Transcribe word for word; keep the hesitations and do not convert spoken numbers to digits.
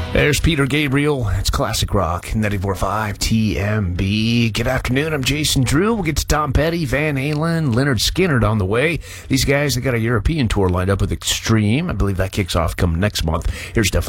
There's Peter Gabriel. It's classic rock, ninety-four point five T M B. Good afternoon. I'm Jason Drew. We'll get to Tom Petty, Van Halen, Leonard Skinner on the way. These guys, they got a European tour lined up with Extreme. I believe that kicks off come next month. Here's Def